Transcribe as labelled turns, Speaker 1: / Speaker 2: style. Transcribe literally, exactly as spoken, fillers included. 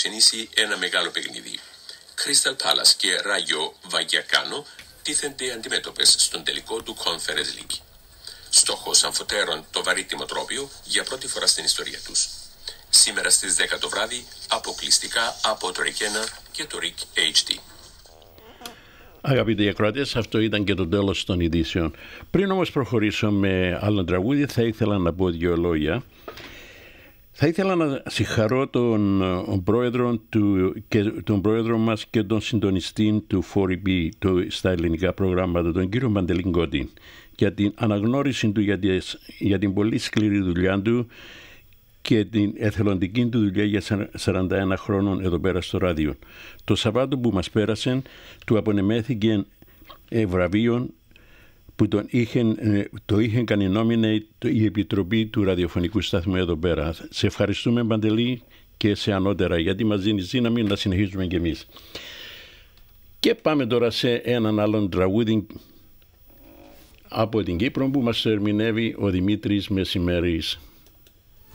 Speaker 1: φιλοξενήσει ένα μεγάλο παιχνίδι. Crystal Palace και Rayo Vallecano τίθενται αντιμέτωπες στον τελικό του Conference League. Στόχος αμφωτέρων το βαρύτιμο τρόπιο για πρώτη φορά στην ιστορία τους. Σήμερα στις δέκα το βράδυ, αποκλειστικά από το Ρικ ένα και το Ρικ έιτς ντι.
Speaker 2: Αγαπητοί ακροατές, αυτό ήταν και το τέλος των ειδήσεων. Πριν όμως προχωρήσω με άλλο τραγούδι, θα ήθελα να πω δύο λόγια. Θα ήθελα να συγχαρώ τον πρόεδρο, του, και, τον πρόεδρο μας και τον συντονιστή του φορ ι μπι του, στα ελληνικά προγράμματα, τον κύριο Παντελή, για την αναγνώριση του για, τις, για την πολύ σκληρή δουλειά του και την εθελοντική του δουλειά για σαράντα ένα χρόνων εδώ πέρα στο ράδιο. Το Σαββάτο που μας πέρασε του απονεμέθηκε ε, βραβείο που τον είχεν, το είχε κάνει nominate η Επιτροπή του Ραδιοφωνικού Σταθμού εδώ πέρα. Σε ευχαριστούμε, Παντελή, και σε ανώτερα, γιατί μας δίνει δύναμη να συνεχίσουμε κι εμείς. Και πάμε τώρα σε έναν άλλον τραγούδι από την Κύπρο που μας ερμηνεύει ο Δημήτρης Μεσημέρης.